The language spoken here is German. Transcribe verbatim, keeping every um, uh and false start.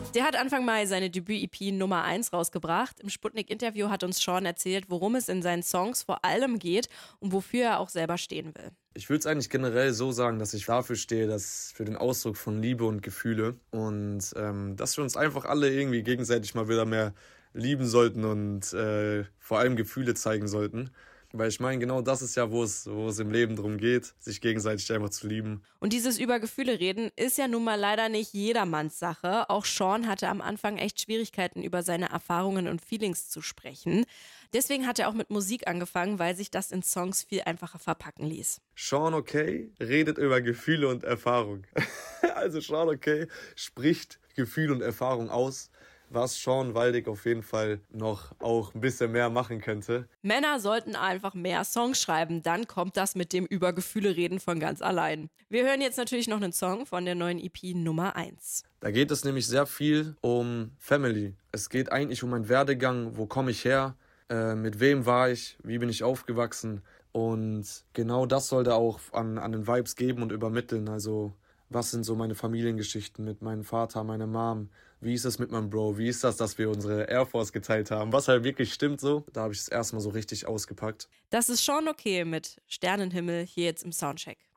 Der hat Anfang Mai seine Debüt-E P Nummer eins rausgebracht. Im Sputnik-Interview hat uns Sean erzählt, worum es in seinen Songs vor allem geht und wofür er auch selber stehen will. Ich würde es eigentlich generell so sagen, dass ich dafür stehe, dass für den Ausdruck von Liebe und Gefühle und ähm, dass wir uns einfach alle irgendwie gegenseitig mal wieder mehr lieben sollten und äh, vor allem Gefühle zeigen sollten. Weil ich meine, genau das ist ja, wo es, wo es im Leben darum geht, sich gegenseitig einfach zu lieben. Und dieses über Gefühle reden ist ja nun mal leider nicht jedermanns Sache. Auch Sean hatte am Anfang echt Schwierigkeiten, über seine Erfahrungen und Feelings zu sprechen. Deswegen hat er auch mit Musik angefangen, weil sich das in Songs viel einfacher verpacken ließ. Sean Okay redet über Gefühle und Erfahrung. Also Sean Okay spricht Gefühl und Erfahrung aus, was Sean Waldig auf jeden Fall noch auch ein bisschen mehr machen könnte. Männer sollten einfach mehr Songs schreiben, dann kommt das mit dem über Gefühle reden von ganz allein. Wir hören jetzt natürlich noch einen Song von der neuen E P Nummer eins. Da geht es nämlich sehr viel um Family. Es geht eigentlich um meinen Werdegang, wo komme ich her, äh, mit wem war ich, wie bin ich aufgewachsen. Und genau das soll da auch an, an den Vibes geben und übermitteln. Also was sind so meine Familiengeschichten mit meinem Vater, meiner Mom? Wie ist es mit meinem Bro? Wie ist das, dass wir unsere Air Force geteilt haben? Was halt wirklich stimmt so. Da habe ich es erstmal so richtig ausgepackt. Das ist Sean Okay mit Sternenhimmel hier jetzt im Soundcheck.